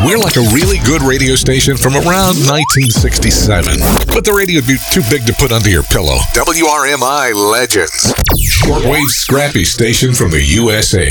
We're like a really good radio station from around 1967. But the radio would be too big to put under your pillow. WRMI Legends. Shortwave scrappy station from the USA.